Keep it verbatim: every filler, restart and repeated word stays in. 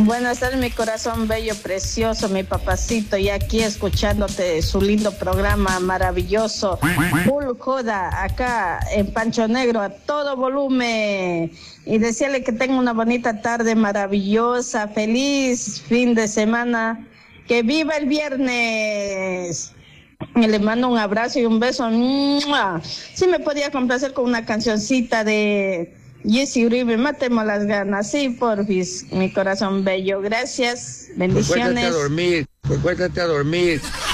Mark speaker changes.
Speaker 1: Buenas tardes, mi corazón bello, precioso, mi papacito, y aquí escuchándote su lindo programa maravilloso. Full joda, acá en Pancho Negro, a todo volumen. Y decirle que tenga una bonita tarde maravillosa, feliz fin de semana. ¡Que viva el viernes! Y le mando un abrazo y un beso. ¡Mua! Sí me podía complacer con una cancioncita de Jessy Uribe, Matemos las ganas. Sí, porfis, mi corazón bello. Gracias, bendiciones.
Speaker 2: Pues cuéntate a dormir, pues cuéntate a dormir.